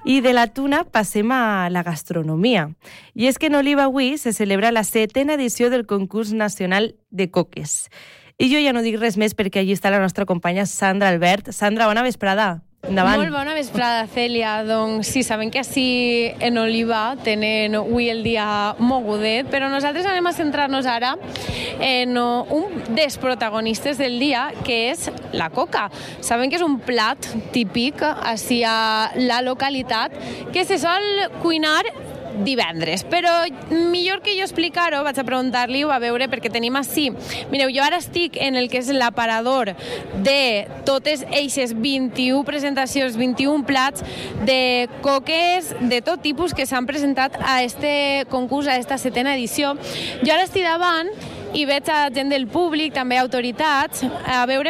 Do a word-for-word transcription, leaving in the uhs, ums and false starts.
I de la tuna passem a la gastronomia. I és que en Oliva avui se celebra la setena edició del concurs nacional de coques. I jo ja no dic res més perquè allí està la nostra companya Sandra Albert. Sandra, bona vesprada. Endavant. Molt bona vesprada, Cèlia. Doncs sí, sabem que així en Oliva tenen avui el dia mogudet, però nosaltres anem a centrar-nos ara en un dels protagonistes del dia, que és la coca. Sabem que és un plat típic així a la localitat que se sol cuinar divendres, però millor que jo explicar-ho, vaig a preguntar-li, ho a veure, perquè tenim així. Mireu, jo ara estic en el que és l'aparador de totes eixes vint-i-u presentacions, vint-i-un plats de coques de tot tipus que s'han presentat a este concurs, a esta setena edició. Jo ara estic davant i veig a gent del públic, també autoritats, a veure